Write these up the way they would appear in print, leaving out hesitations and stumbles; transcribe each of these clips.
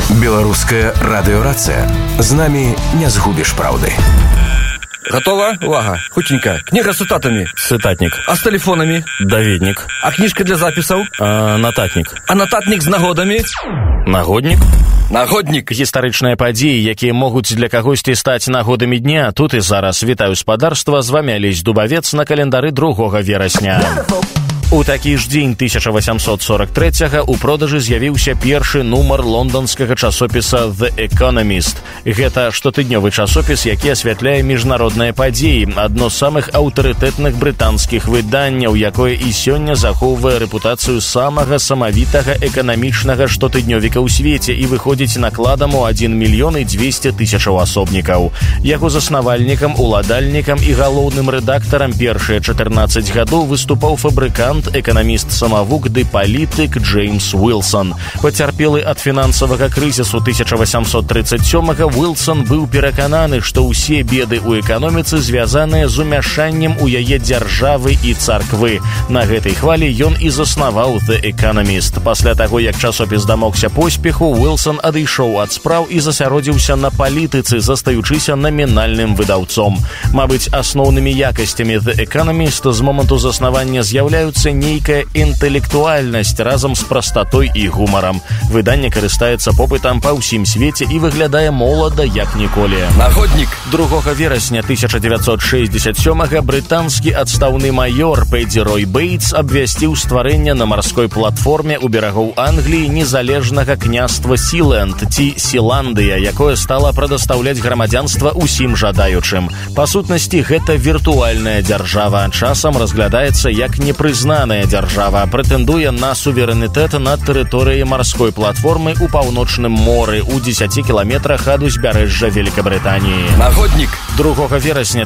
Беларуская радыёрацыя. З намі не згубіш праўды. Готова? Увага. Хутенько. Книга с цитатами. Цитатник. А с телефонами? Даведник. А книжка для записов? Нататник. А нататник з нагодами? Нагодник. Нагодник. Гістарычныя падзеі, якія могуць для кагосьці стаць нагодамі дня. Тут і зараз. Вітаю спадарства. З вами Алесь Дубавец на календары 2 верасня. У такі ж дзень 1843-го у продажы з'явіўся першы нумар лонданскага часопіса The Economist. Гэта штотыднёвы часопіс, які асвятляе міжнародныя падзеі, адно з самых аўтарытэтных брытанскіх выданняў, якое і сёння захоўвае рэпутацыю самага самавітага эканамічнага штотыднёвіка ў свеце і выходзіць накладам у 1 200 000 асобнікаў. Яго заснавальнікам, уладальнікам і галоўным рэдактарам першыя 14 гадоў выступаў фабрыкант, эканаміст-самавук ды палітык Джеймс Уилсон. Пацярпелы ад фінансавага крызісу 1837-го, Уилсон быў перакананы, што ўсе беды ў эканоміцы звязаныя з умяшаннем у яе дзяржавы і царквы. На гэтай хвалі ён і заснаваў The Economist. Пасля таго, як часопіс дамогся поспеху, Уилсон адышоў ад спраў і засяродзіўся на палітыцы, застаючыся намінальным выдаўцом. Мабыць, асноўнымі якасцямі The Economist з моманту заснавання з'яўляюцца нейкая інтэлектуальнасць разам з прастатой і гумарам. Выданне карыстаецца попытам па ўсім свеце і выглядае молада як ніколі. Нагоднік. 2 верасня 1967-го брытанскі адстаўны маёр Пэдзі Рой Бейтс абвясціў стварэнне на марской платформе ў берагоў Англіі незалежнага княства Сіленд ці Сіландыя, якое стала прадастаўляць грамадзянства ўсім жадаючым. Па сутнасці, гэта віртуальная дзяржава. Часам разглядаецца як непрызнаная дзяржава, прэтэндуе на суверэнітэт над тэрыторыяй марской платформы ў паўночным моры ў 10 кіламетрах ад узбярэжжа Великабрытаніі. Нагоднік. 2 верасня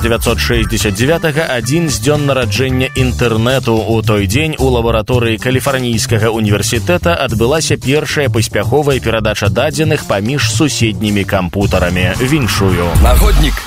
1969-го адзін з дзён нараджэння інтэрнэту. У той дзень у лабараторыі Каліфарнійскага універсітэта адбылася першая паспяховая перадача дадзеных паміж суседнімі кампутарамі. Віншую. Нагоднік.